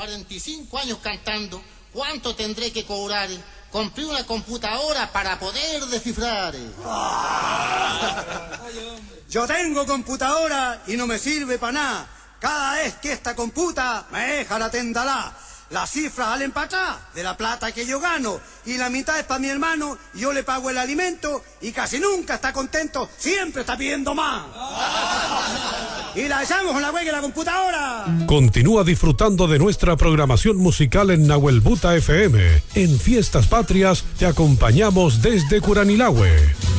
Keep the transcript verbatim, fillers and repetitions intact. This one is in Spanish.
cuarenta y cinco años cantando, ¿cuánto tendré que cobrar? Compré una computadora para poder descifrar. Yo tengo computadora y no me sirve para nada. Cada vez que esta computa me deja la tendalá. Las cifras salen para atrás de la plata que yo gano y la mitad es para mi hermano, yo le pago el alimento y casi nunca está contento, siempre está pidiendo más. Y la echamos con la hueca de la computadora. Continúa disfrutando de nuestra programación musical en Nahuelbuta F M. En Fiestas Patrias te acompañamos desde Curanilahue.